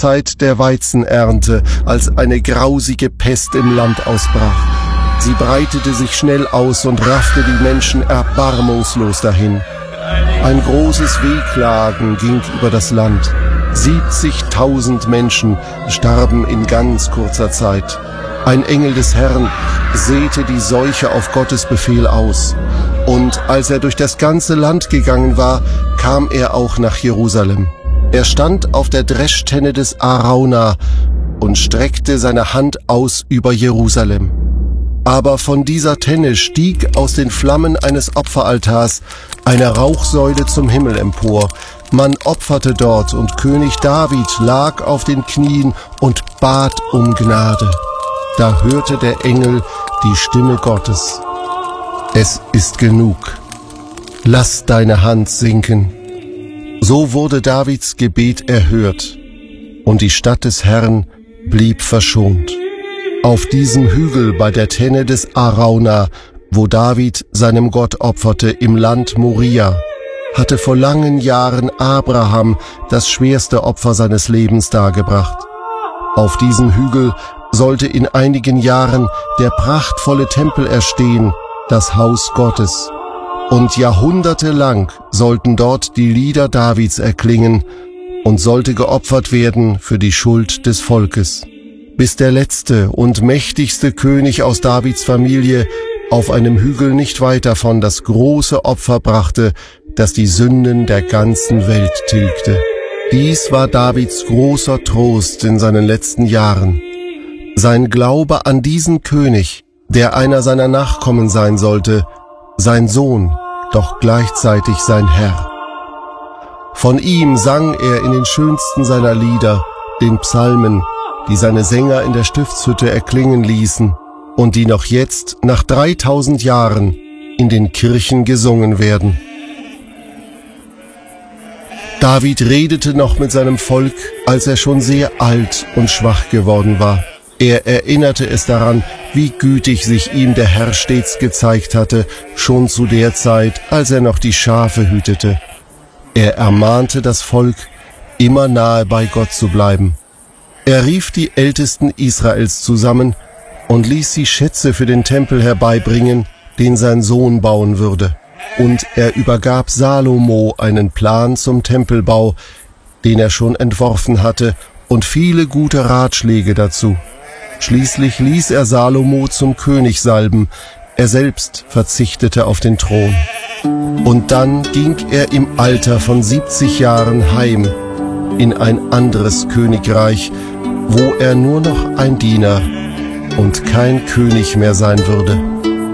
Zeit der Weizenernte, als eine grausige Pest im Land ausbrach. Sie breitete sich schnell aus und raffte die Menschen erbarmungslos dahin. Ein großes Wehklagen ging über das Land. 70.000 Menschen starben in ganz kurzer Zeit. Ein Engel des Herrn säte die Seuche auf Gottes Befehl aus. Und als er durch das ganze Land gegangen war, kam er auch nach Jerusalem. Er stand auf der Dreschtenne des Arauna und streckte seine Hand aus über Jerusalem. Aber von dieser Tenne stieg aus den Flammen eines Opferaltars eine Rauchsäule zum Himmel empor. Man opferte dort und König David lag auf den Knien und bat um Gnade. Da hörte der Engel die Stimme Gottes. Es ist genug. Lass deine Hand sinken. So wurde Davids Gebet erhört und die Stadt des Herrn blieb verschont. Auf diesem Hügel bei der Tenne des Arauna, wo David seinem Gott opferte im Land Moria, hatte vor langen Jahren Abraham das schwerste Opfer seines Lebens dargebracht. Auf diesem Hügel sollte in einigen Jahren der prachtvolle Tempel erstehen, das Haus Gottes. Und jahrhundertelang sollten dort die Lieder Davids erklingen und sollte geopfert werden für die Schuld des Volkes, bis der letzte und mächtigste König aus Davids Familie auf einem Hügel nicht weit davon das große Opfer brachte, das die Sünden der ganzen Welt tilgte. Dies war Davids großer Trost in seinen letzten Jahren. Sein Glaube an diesen König, der einer seiner Nachkommen sein sollte, sein Sohn, doch gleichzeitig sein Herr. Von ihm sang er in den schönsten seiner Lieder, den Psalmen, die seine Sänger in der Stiftshütte erklingen ließen und die noch jetzt, nach 3000 Jahren, in den Kirchen gesungen werden. David redete noch mit seinem Volk, als er schon sehr alt und schwach geworden war. Er erinnerte es daran, wie gütig sich ihm der Herr stets gezeigt hatte, schon zu der Zeit, als er noch die Schafe hütete. Er ermahnte das Volk, immer nahe bei Gott zu bleiben. Er rief die Ältesten Israels zusammen und ließ sie Schätze für den Tempel herbeibringen, den sein Sohn bauen würde. Und er übergab Salomo einen Plan zum Tempelbau, den er schon entworfen hatte, und viele gute Ratschläge dazu. Schließlich ließ er Salomo zum König salben, er selbst verzichtete auf den Thron. Und dann ging er im Alter von 70 Jahren heim in ein anderes Königreich, wo er nur noch ein Diener und kein König mehr sein würde.